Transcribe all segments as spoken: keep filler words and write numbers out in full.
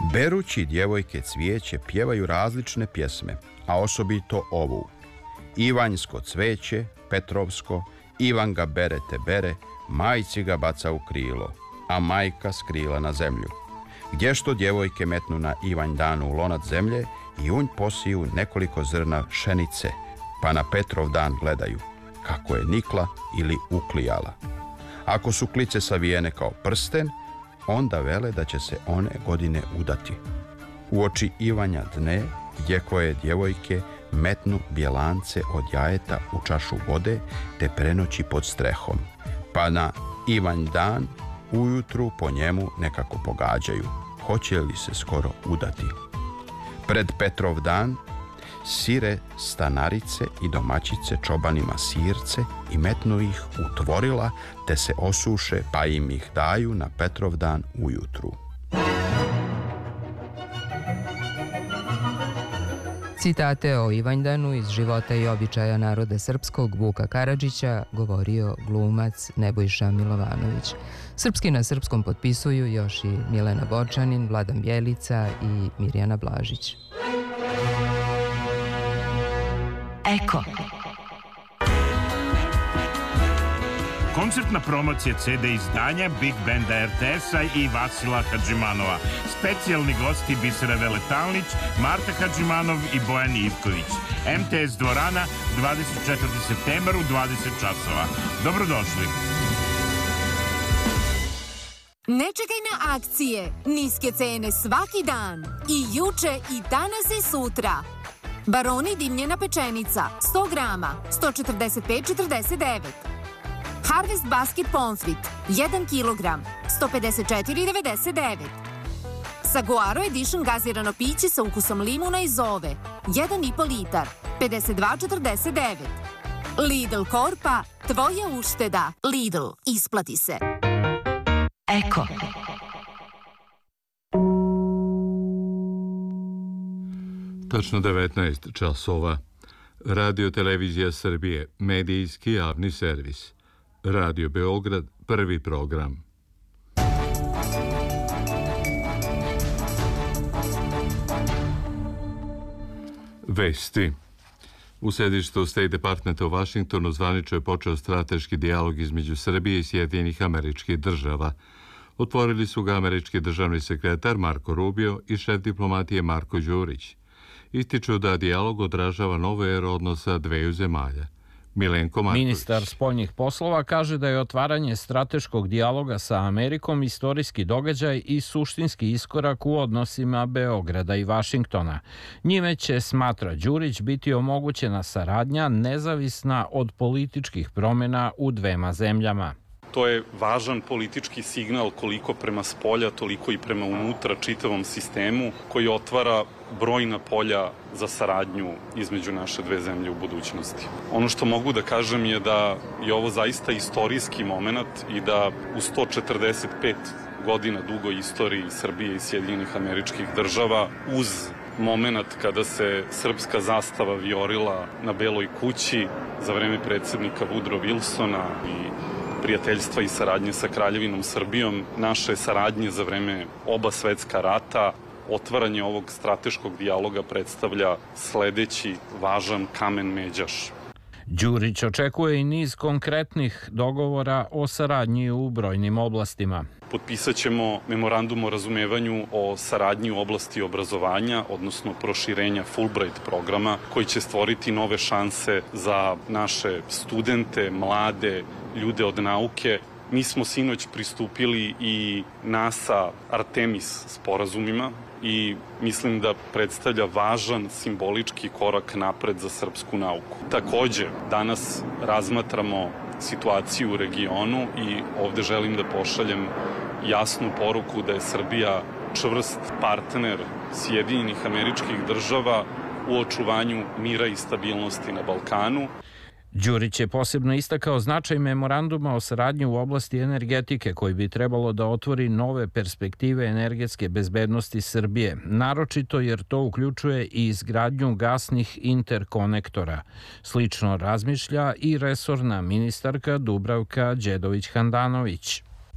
Berući djevojke cvijeće pjevaju različne pjesme, a osobito ovu. Ivanjsko cveće, Petrovsko, Ivan ga bere te bere, majci ga baca u krilo, a majka s krila na zemlju. Gdje što djevojke metnu na Ivanj dan u lonac zemlje i unj posiju nekoliko zrna pšenice, pa na Petrov dan gledaju kako je nikla ili uklijala. Ako su klice savijene kao prsten, onda vele da će se one godine udati. Uoči Ivanja dne, gdje koje djevojke metnu bjelance od jajeta u čašu vode te prenoći pod strehom, pa na Ivanj dan ujutru po njemu nekako pogađaju, hoće li se skoro udati. Pred Petrov dan sire stanarice i domaćice čobanima sirce i metnu ih u tvorila te se osuše pa im ih daju na Petrov dan ujutru. Citate o Ivanjdanu iz života i običaja naroda srpskog Vuka Karadžića govorio glumac Nebojša Milovanović. Srpski na srpskom potpisuju još i Milena Borčanin, Vladan Bjelica i Mirjana Blažić. Eko. Koncertna promocija ce de izdanja Big Banda er te es-a i Vasila Hadžimanova. Specijalni gosti Bisera Veletalnić, Marta Hadžimanov i Bojan Ivković. em te es dvorana, dvadeset četvrtog septembar u dvadeset časova. Dobrodošli. Ne čekaj na akcije, niske cene svaki dan. I juče, i danas i sutra. Baroni dimljena pečenica, sto grama, sto četrdeset pet četrdeset devet. Harvest basket pomfrit, jedan kilogram, sto pedeset četiri devedeset devet. Saguaro Edition gazirano piće sa ukusom limuna i zove, jedan i po litar, pedeset dva četrdeset devet. Lidl Korpa, tvoja ušteda. Lidl, isplati se. Eko. Tačno devetnaest časova. Radio Televizija Srbije, medijski javni servis. Radio Beograd, prvi program. Vesti. U sedištu State Departmenta u Vašingtonu zvanično je počeo strateški dijalog između Srbije i Sjedinjenih Američkih Država. Otvorili su ga američki državni sekretar Marko Rubio i šef diplomatije Marko Đurić. Ističu da dijalog odražava novu eru odnosa dveju zemalja. Milenko Marković. Ministar spoljnih poslova kaže da je otvaranje strateškog dijaloga sa Amerikom istorijski događaj i suštinski iskorak u odnosima Beograda i Vašingtona. Njime će, smatra Đurić, biti omogućena saradnja nezavisna od političkih promjena u dvema zemljama. To je važan politički signal koliko prema spolja, toliko i prema unutra čitavom sistemu koji otvara brojna polja za saradnju između naše dve zemlje u budućnosti. Ono što mogu da kažem je da je ovo zaista istorijski moment i da u sto četrdeset pet godina dugoj istoriji Srbije i Sjedinjenih Američkih Država uz moment kada se srpska zastava vijorila na Beloj kući za vreme predsjednika Woodrow Wilsona i prijateljstva i saradnje sa Kraljevinom Srbijom, naše saradnje za vreme oba svetska rata, otvaranje ovog strateškog dijaloga predstavlja sledeći važan kamen međaš. Đurić očekuje i niz konkretnih dogovora o saradnji u brojnim oblastima. Potpisat ćemo memorandum o razumevanju o saradnji u oblasti obrazovanja, odnosno proširenja Fulbright programa, koji će stvoriti nove šanse za naše studente, mlade, ljude od nauke. Mi smo sinoć pristupili i NASA Artemis sporazumima i mislim da predstavlja važan simbolički korak napred za srpsku nauku. Takođe, danas razmatramo situaciju u regionu i ovde želim da pošaljem jasnu poruku da je Srbija čvrst partner Sjedinjenih Američkih Država u očuvanju mira i stabilnosti na Balkanu. Đurić je posebno istakao značaj memoranduma o saradnji u oblasti energetike koji bi trebalo da otvori nove perspektive energetske bezbednosti Srbije, naročito jer to uključuje i izgradnju gasnih interkonektora. Slično razmišlja i resorna ministarka Dubravka Đedović-Handanović.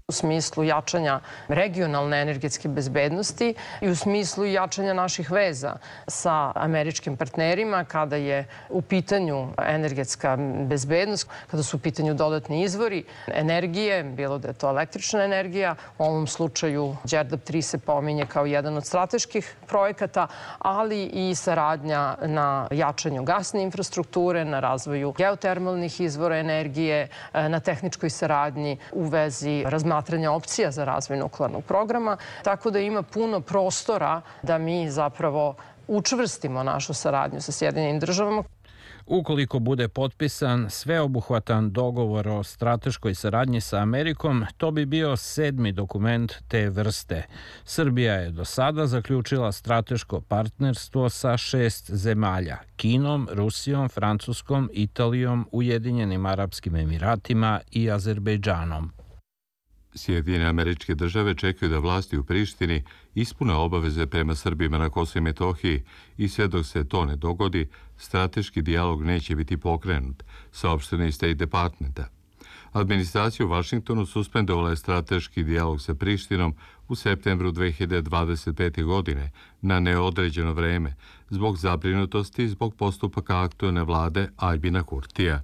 u smislu jačanja regionalne energetske bezbednosti i u smislu jačanja naših veza sa američkim partnerima kada je u pitanju energetska bezbednost, kada su u pitanju dodatni izvori energije, bilo da je to električna energija. U ovom slučaju Đerdap tri se pominje kao jedan od strateških projekata, ali i saradnja na jačanju gasne infrastrukture, na razvoju geotermalnih izvora energije, na tehničkoj saradnji u vezi razmatranja opcija za razvoj nuklearnog programa. Tako da ima puno prostora da mi zapravo učvrstimo našu saradnju sa Sjedinjenim državama. Ukoliko bude potpisan sveobuhvatan dogovor o strateškoj saradnji sa Amerikom, to bi bio sedmi dokument te vrste. Srbija je do sada zaključila strateško partnerstvo sa šest zemalja: Kinom, Rusijom, Francuskom, Italijom, Ujedinjenim Arapskim Emiratima i Azerbejdžanom. Sjedinjene Američke Države čekaju da vlasti u Prištini ispune obaveze prema Srbima na Kosovu i Metohiji i sve dok se to ne dogodi, strateški dijalog neće biti pokrenut, saopšteno iz State Departmenta. Administracija u Vašingtonu suspendovala je strateški dijalog sa Prištinom u septembru dve hiljade dvadeset pete. godine na neodređeno vreme zbog zabrinutosti zbog postupaka aktuelne vlade Aljbina Kurtija.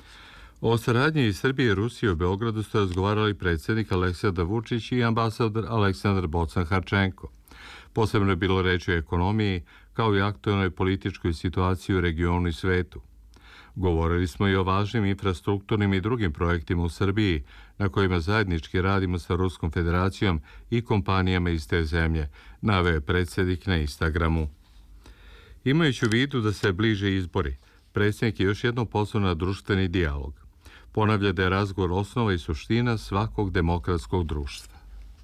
O saradnji iz Srbije i Rusije u Beogradu su razgovarali predsjednik Aleksandar Vučić i ambasador Aleksandar Bocan-Harčenko. Posebno je bilo reči o ekonomiji, kao i aktuelnoj političkoj situaciji u regionu i svetu. Govorili smo i o važnim infrastrukturnim i drugim projektima u Srbiji, na kojima zajednički radimo sa Ruskom federacijom i kompanijama iz te zemlje, naveo je predsjednik na Instagramu. Imajući u vidu da se bliže izbori, predsjednik je još jednom pozvao na društveni dijalog. Ponavlja da je razgovor osnova i suština svakog demokratskog društva.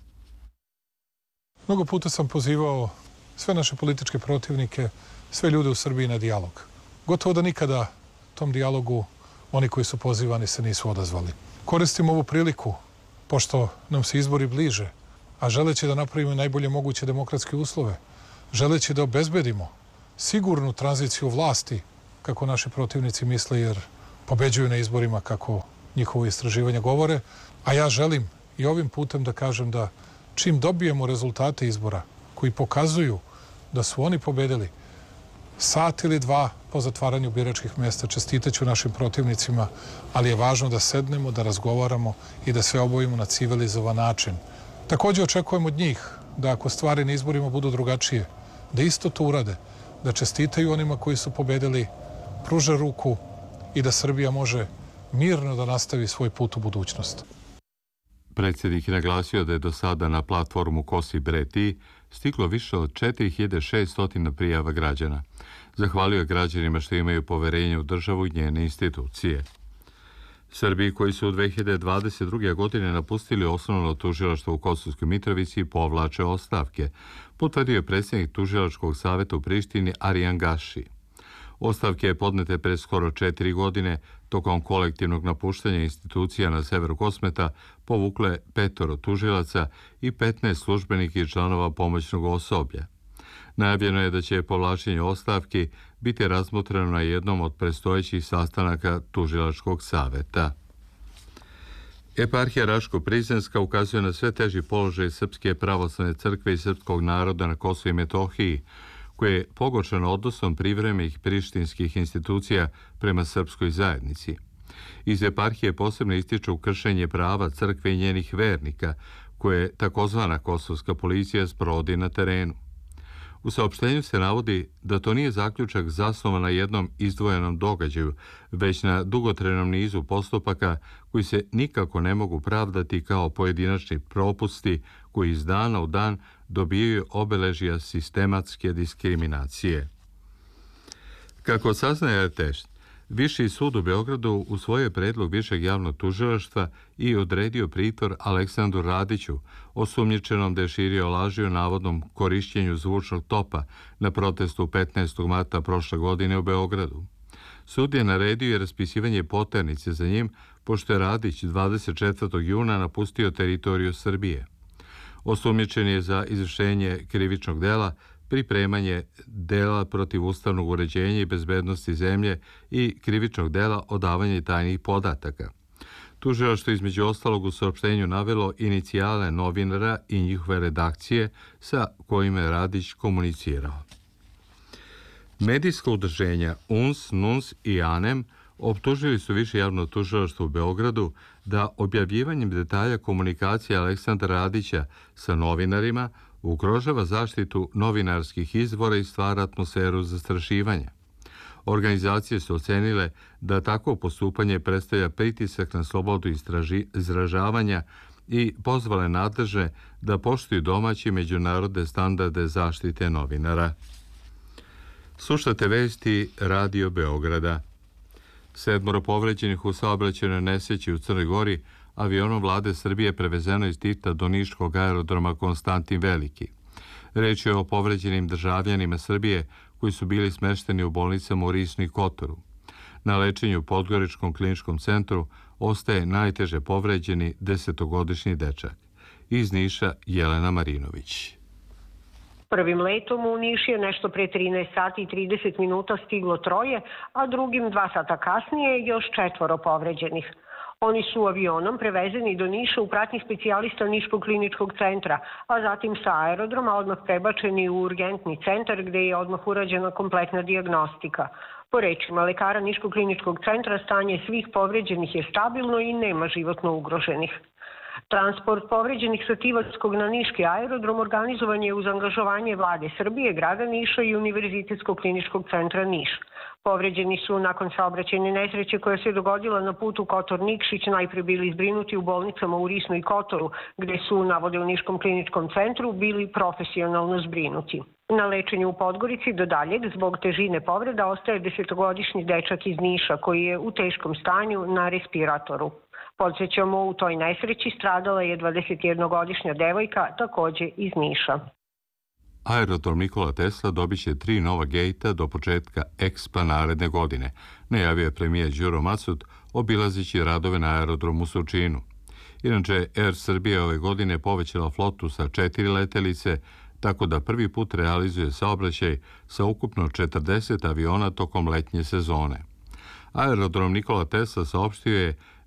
Mnogo puta sam pozivao sve naše političke protivnike, sve ljude u Srbiji na dijalog. Gotovo da nikada tom dijalogu oni koji su pozivani se nisu odazvali. Koristim ovu priliku, pošto nam se izbori bliže, a želeći da napravimo najbolje moguće demokratske uslove, želeći da obezbedimo sigurnu tranziciju vlasti, kako naši protivnici misle, jer pobeđuju na izborima kako njihovo istraživanje govore, a ja želim i ovim putem da kažem da čim dobijemo rezultate izbora koji pokazuju da su oni pobedili, sat ili dva po zatvaranju biračkih mjesta čestitaću našim protivnicima, ali je važno da sednemo, da razgovaramo i da sve obavimo na civilizovan način. Također očekujem od njih da ako stvari na izborima budu drugačije, da isto to urade, da čestitaju onima koji su pobedili, pruže ruku i da Srbija može mirno da nastavi svoj put u budućnost. Predsjednik je naglasio da je do sada na platformu Kosi Breti stiglo više od četiri hiljade šesto prijava građana. Zahvalio je građanima što imaju poverenje u državu i njene institucije. Srbi koji su u dve hiljade dvadeset druge. godine napustili osnovno tužilaštvo u Kosovskoj Mitrovici povlače ostavke, potvrdio je predsjednik tužilačkog saveta u Prištini Arijan Gaši. Ostavke podnete pre skoro četiri godine tokom kolektivnog napuštanja institucija na severu Kosmeta povukle petoro tužilaca i petnaest službenika i članova pomoćnog osoblja. Najavljeno je da će povlačenje ostavki biti razmotreno na jednom od predstojećih sastanaka tužilačkog saveta. Eparhija Raško-Prizrenska ukazuje na sve teži položaj Srpske pravoslavne crkve i srpskog naroda na Kosovu i Metohiji, koje je pogoršano odnosom privremenih prištinskih institucija prema srpskoj zajednici. Iz eparhije posebno ističu kršenje prava crkve i njenih vernika, koje takozvana kosovska policija sprovodi na terenu. U saopštenju se navodi da to nije zaključak zasnovan na jednom izdvojenom događaju, već na dugotrajnom nizu postupaka koji se nikako ne mogu pravdati kao pojedinačni propusti koji iz dana u dan dobijaju obeležja sistematske diskriminacije. Kako saznaje R T S, Viši sud u Beogradu usvojio predlog Višeg javnog tužilaštva i odredio pritvor Aleksandru Radiću, osumnjičenom da je širio laži o navodnom korišćenju zvučnog topa na protestu petnaestog marta prošle godine u Beogradu. Sud je naredio i raspisivanje poternice za njim, pošto je Radić dvadeset četvrtog juna napustio teritoriju Srbije. Osumnjičen je za izvršenje krivičnog dela, pripremanje dela protiv ustavnog uređenja i bezbednosti zemlje i krivičnog dela odavanja tajnih podataka. Tužilaštvo između ostalog u saopštenju navelo inicijale novinara i njihove redakcije sa kojima je Radić komunicirao. Medijska udruženja U N S, N U N S i A N E M optužili su više javno tužilaštvo u Beogradu da objavljivanjem detalja komunikacije Aleksandra Radića sa novinarima ugrožava zaštitu novinarskih izvora i stvara atmosferu zastrašivanja. Organizacije su ocenile da takvo postupanje predstavlja pritisak na slobodu izražavanja i pozvale nadležne da poštuju domaće međunarodne standarde zaštite novinara. Slušate vesti Radio Beograda. Sedmoro povređenih u saobraćajnoj nesreći u Crnoj Gori avionom vlade Srbije prevezeno iz Tita do niškog aerodroma Konstantin Veliki. Reč je o povređenim državljanima Srbije koji su bili smešteni u bolnicama u Risnu i Kotoru. Na lečenju u Podgoričkom kliničkom centru ostaje najteže povređeni desetogodišnji dečak. Iz Niša Jelena Marinović. Prvim letom u Niš je nešto pre trinaest sati i trideset minuta stiglo troje, a drugim dva sata kasnije još četvoro povređenih. Oni su avionom prevezeni do Niša u pratnji specijalista Niškog kliničkog centra, a zatim sa aerodroma odmah prebačeni u urgentni centar gde je odmah urađena kompletna dijagnostika. Po rečima lekara Niškog kliničkog centra, stanje svih povređenih je stabilno i nema životno ugroženih. Transport povređenih sa Tivatskog na Niški aerodrom organizovan je uz angažovanje vlade Srbije, grada Niša i Univerzitetskog kliničkog centra Niš. Povređeni su nakon saobraćajne nesreće koja se dogodila na putu Kotor-Nikšić najpre bili zbrinuti u bolnicama u Risnu i Kotoru, gde su, navode u Niškom kliničkom centru, bili profesionalno zbrinuti. Na lečenju u Podgorici do daljeg zbog težine povreda ostaje desetogodišnji dečak iz Niša koji je u teškom stanju na respiratoru. Podsjećamo, u toj nesreći stradala je dvadesetjednogodišnja devojka, takođe iz Niša. Aerodrom Nikola Tesla dobit će tri nova gejta do početka Expa naredne godine, najavio je premijer Đuro Macud, obilazeći radove na aerodromu u Surčinu. Inače, Air Srbija ove godine povećala flotu sa četiri letelice, tako da prvi put realizuje saobraćaj sa ukupno četrdeset aviona tokom letnje sezone. Aerodrom Nikola Tesla saopštio je